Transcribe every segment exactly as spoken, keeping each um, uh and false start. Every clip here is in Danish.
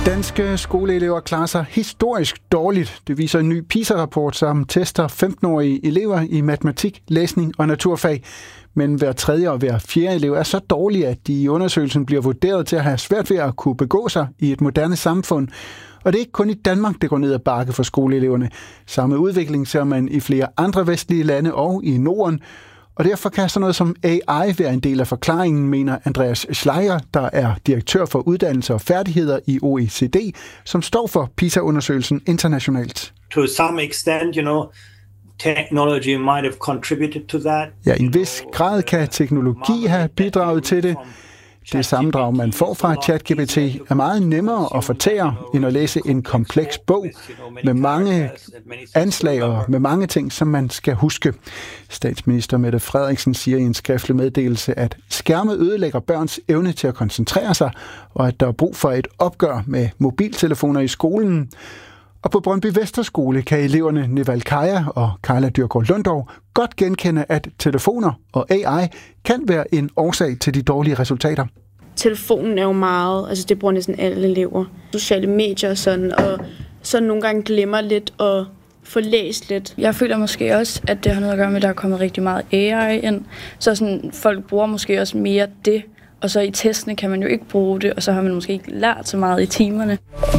Danske skoleelever klarer sig historisk dårligt. Det viser en ny PISA-rapport, som tester femten-årige elever i matematik, læsning og naturfag. Men hver tredje og hver fjerde elev er så dårlige, at de i undersøgelsen bliver vurderet til at have svært ved at kunne begå sig i et moderne samfund. Og det er ikke kun i Danmark, det går ned ad bakke for skoleeleverne. Samme udvikling ser man i flere andre vestlige lande og i Norden. Og derfor kan sådan noget som A I være en del af forklaringen, mener Andreas Schleier, der er direktør for uddannelse og færdigheder i O E C D, som står for PISA-undersøgelsen internationalt. To some extent, you know, technology might have contributed to that. Ja, i en vis grad kan teknologi have bidraget til det. Det sammendrag, man får fra ChatGPT, er meget nemmere at fortære, end at læse en kompleks bog med mange anslag og med mange ting, som man skal huske. Statsminister Mette Frederiksen siger i en skriftlig meddelelse, at skærme ødelægger børns evne til at koncentrere sig, og at der er brug for et opgør med mobiltelefoner i skolen. Og på Brøndby Vesterskole kan eleverne Neval Kaja og Carla Dyrgaard Lundov godt genkende, at telefoner og A I kan være en årsag til de dårlige resultater. Telefonen er jo meget, altså det bruger næsten alle elever. Sociale medier og sådan, og så nogle gange glemmer lidt og få læst lidt. Jeg føler måske også, at det har noget at gøre med, at der er kommet rigtig meget A I ind. Så sådan, folk bruger måske også mere det, og så i testene kan man jo ikke bruge det, og så har man måske ikke lært så meget i timerne.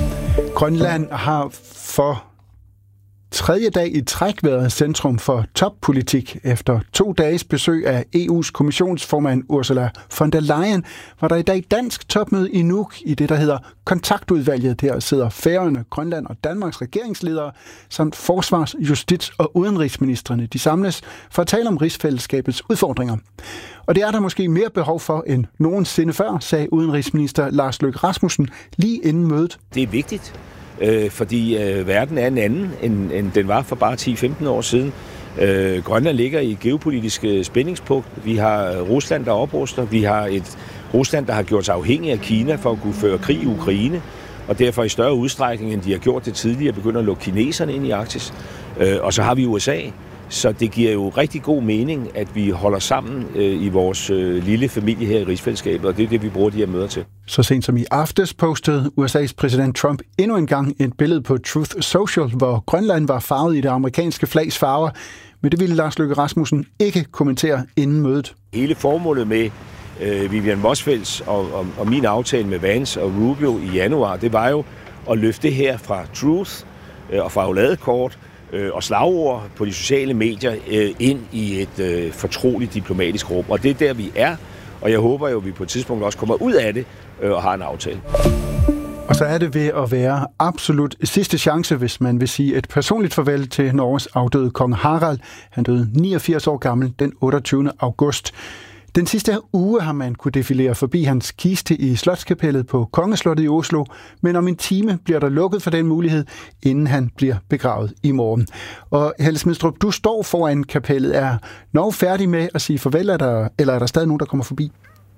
Grønland har for tredje dag i træk været centrum for toppolitik. Efter to dages besøg af E U's kommissionsformand Ursula von der Leyen, var der i dag dansk topmøde i Nuuk i det, der hedder Kontaktudvalget. Der sidder Færøerne, Grønland og Danmarks regeringsledere, samt forsvars-, justits- og udenrigsministrene. De samles for at tale om rigsfællesskabets udfordringer. Og det er der måske mere behov for end nogensinde før, sagde udenrigsminister Lars Løkke Rasmussen lige inden mødet. Det er vigtigt. Øh, fordi øh, verden er en anden, end, end den var for bare ti til femten år siden. Øh, Grønland ligger i geopolitisk spændingspunkt. Vi har Rusland, der opruster. Vi har et Rusland, der har gjort sig afhængig af Kina for at kunne føre krig i Ukraine, og derfor i større udstrækning, end de har gjort det tidligere, begynder at lukke kineserne ind i Arktis. Øh, og så har vi U S A. Så det giver jo rigtig god mening, at vi holder sammen øh, i vores øh, lille familie her i rigsfællesskabet, og det er det, vi bruger de her møder til. Så sent som i aftes postede U S A's præsident Trump endnu en gang et billede på Truth Social, hvor Grønland var farvet i det amerikanske flags farver, men det ville Lars Løkke Rasmussen ikke kommentere inden mødet. Hele formålet med øh, Vivian Motzfeldts og, og, og min aftale med Vance og Rubio i januar, det var jo at løfte det her fra Truth øh, og fra Auladekort og slagord på de sociale medier ind i et fortroligt diplomatisk rum. Og det er der, vi er, og jeg håber jo, at vi på et tidspunkt også kommer ud af det og har en aftale. Og så er det ved at være absolut sidste chance, hvis man vil sige et personligt farvel til Norges afdøde kong Harald. Han døde niogfirs år gammel den otteogtyvende august. Den sidste uge har man kunne defilere forbi hans kiste i Slotskapellet på Kongeslottet i Oslo, men om en time bliver der lukket for den mulighed, inden han bliver begravet i morgen. Og Helle Smidstrup, du står foran kapellet. Er Norge færdig med at sige farvel, eller er der stadig nogen, der kommer forbi?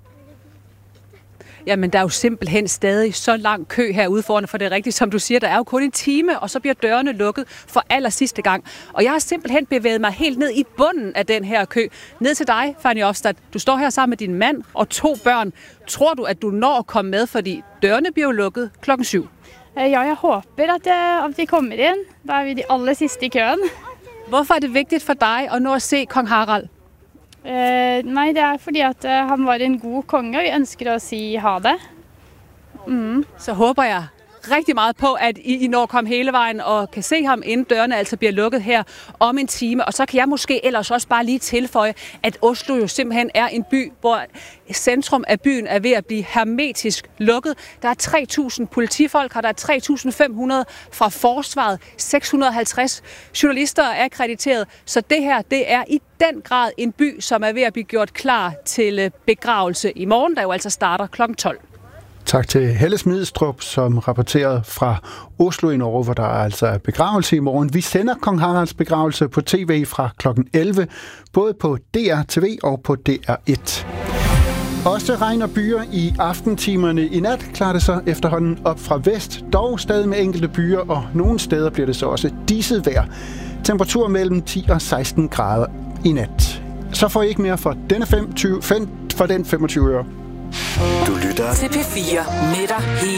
Jamen, der er jo simpelthen stadig så lang kø herude foran, for det er rigtigt, som du siger, der er jo kun en time, og så bliver dørene lukket for aller sidste gang. Og jeg har simpelthen bevæget mig helt ned i bunden af den her kø. Ned til dig, Fanny Ofstad. Du står her sammen med din mand og to børn. Tror du, at du når at komme med, fordi dørene bliver lukket klokken syv? Ja, jeg håber, at, at de kommer ind. Der er vi de aller sidste i køen. Hvorfor er det vigtigt for dig at nå at se kong Harald? Uh, nej, det er fordi, at uh, han var en god konge, og vi ønsker at sige ha det. Mm. Så håber jeg rigtig meget på, at I, I når at komme hele vejen og kan se ham, inden dørene altså bliver lukket her om en time. Og så kan jeg måske ellers også bare lige tilføje, at Oslo jo simpelthen er en by, hvor centrum af byen er ved at blive hermetisk lukket. Der er tre tusind politifolk, og der er tre tusind fem hundrede fra forsvaret, seks hundrede og halvtreds journalister er akkrediteret. Så det her, det er i den grad en by, som er ved at blive gjort klar til begravelse i morgen, der jo altså starter klokken tolv. Tak til Helle Smidstrup, som rapporterede fra Oslo i Norge, hvor der altså er begravelse i morgen. Vi sender kong Haralds begravelse på tv fra klokken elleve, både på D R T V og på D R et. Også regn og byer i aftentimerne i nat klarer det så efterhånden op fra vest, dog stadig med enkelte byer, og nogle steder bliver det så også diset vejr. Temperatur mellem ti og seksten grader i nat. Så får I ikke mere for denne femogtyve, for den femogtyve øre. Du lytter til P fire med dig hele